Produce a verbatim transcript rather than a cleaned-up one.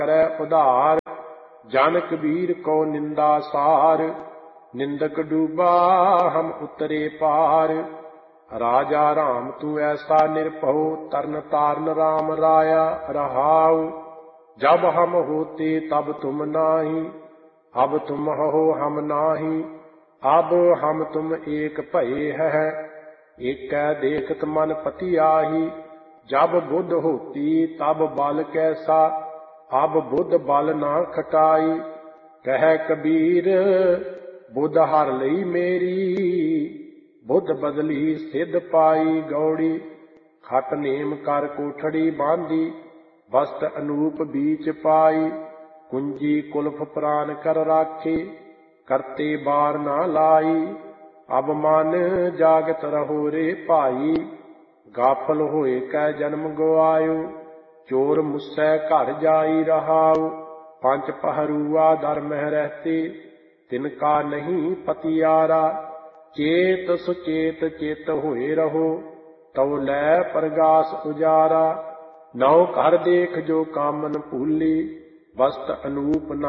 ਕਰੇ ਉਧਾਰ। ਜਨ ਕਬੀਰ ਕੋ ਨਿੰਦਾ ਸਾਰ, ਨਿੰਦਕ ਡੂਬਾ ਹਮ ਉਤਰੇ ਪਾਰ। ਰਾਜਾ ਰਾਮ ਤੂੰ ਐਸਾ ਨਿਰਭਉ, ਤਰਨ ਤਾਰਨ ਰਾਮ ਰਾਇਆ ਰਹਾਉ। जब हम होते तब तुम नाही, अब तुम हो हम नाही। अब हम तुम एक भये है, एक देखत मन पति आही। जब बुद्ध होती तब बल कैसा, अब बुद्ध बल ना खटाई। कह कबीर बुद्ध हर लई मेरी, बुद्ध बदली सिद्ध पाई गौड़ी। खट नेम कर कोठड़ी बांधी, वस्त अनूप बीच पाई। कुंजी कुल्फ प्राण कर राखे, करते बार ना लाई। अब मन जागत रहो रे भाई, गाफल होए कै जन्म गवायो। चोर मुस्सै घर जाई रहाओ, पंच पहरुआ दर मह रहते। तिनका नहीं पतियारा, चेत सुचेत चेत होए रहो। तव लै परगास उजारा, नौ घर देख जो कामन भूली। वस्त अनूप